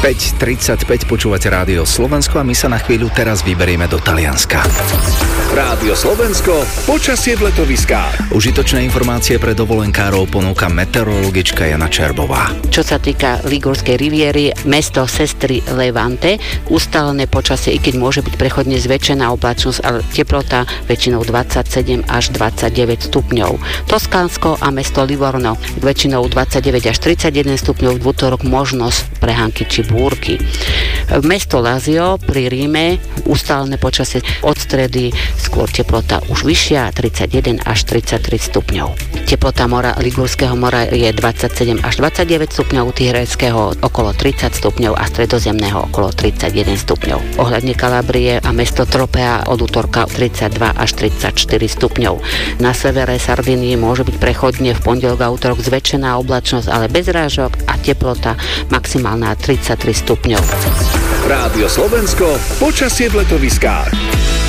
5:35 počúvate Rádio Slovensko a my sa na chvíľu teraz vyberieme do Talianska. Rádio Slovensko, počasie v letoviskách. Užitočné informácie pre dovolenkárov ponúka meteorologička Jana Čerbová. Čo sa týka Ligurskej riviery, mesto Sestri Levante, ustálené počasie, i keď môže byť prechodne zväčšená oblačnosť, ale teplota väčšinou 27 až 29 stupňov. Toskánsko a mesto Livorno väčšinou 29 až 31 stupňov, v útorok možnosť prehánky či búrky. Mesto Lazio pri Ríme ustálené počasie od stredy, skôr teplota už vyššia 31 až 33 stupňov. Teplota mora Ligurského mora je 27 až 29 stupňov, Tyrolského okolo 30 stupňov a stredozemného okolo 31 stupňov. Ohľadne Kalabrie a mesto Tropea od útorka 32 až 34 stupňov. Na severe Sardinii môže byť prechodne v pondelok a útorok zväčšená oblačnosť, ale bez rážok a teplota maximálna 33 stupňov. Rádio Slovensko, počasie v letoviskách.